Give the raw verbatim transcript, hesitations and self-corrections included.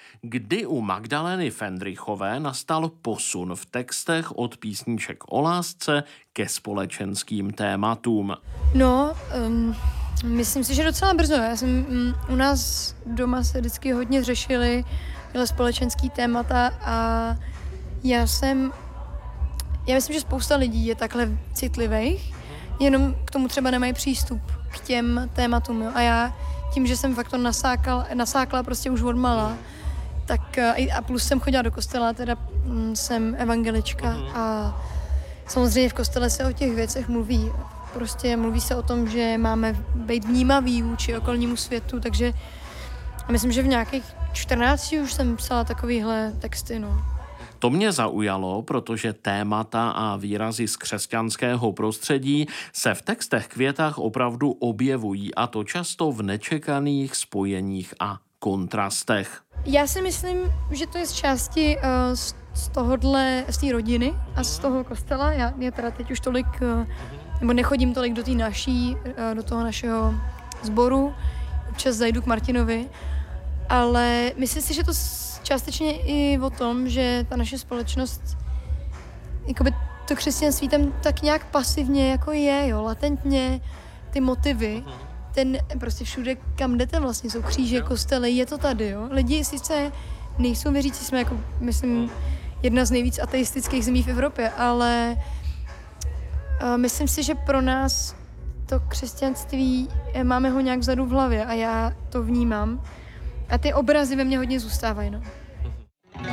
Kdy u Magdalény Fendrichové nastal posun v textech od písniček o lásce ke společenským tématům? No, um, myslím si, že docela brzo. Já jsem, um, u nás doma se vždycky hodně řešily tyhle společenský témata a já jsem, já myslím, že spousta lidí je takhle citlivých, jenom k tomu třeba nemají přístup k těm tématům. Jo. A já tím, že jsem fakt to nasákal, nasákla prostě už odmala, tak a plus jsem chodila do kostela, teda jsem evangelička a samozřejmě v kostele se o těch věcech mluví. Prostě mluví se o tom, že máme být vnímaví vůči okolnímu světu, takže myslím, že v nějakých čtrnácti už jsem psala takovýhle texty, no. To mě zaujalo, protože témata a výrazy z křesťanského prostředí se v textech Květách opravdu objevují, a to často v nečekaných spojeních a kontrastech. Já si myslím, že to je z části uh, z, z tohohle, z té rodiny a z toho kostela. Já, já teda teď už tolik, uh, nebo nechodím tolik do té naší, uh, do toho našeho sboru. Občas zajdu k Martinovi, ale myslím si, že to částečně i o tom, že ta naše společnost, jakoby to křesťanství tam tak nějak pasivně jako je, jo, latentně ty motivy, ten prostě všude, kam jdete vlastně, jsou kříže, kostely, je to tady, jo. Lidi sice nejsou věřící, jsme jako, myslím, jedna z nejvíc ateistických zemí v Evropě, ale uh, myslím si, že pro nás to křesťanství, máme ho nějak vzadu v hlavě a já to vnímám. A ty obrazy ve mně hodně zůstávají, no.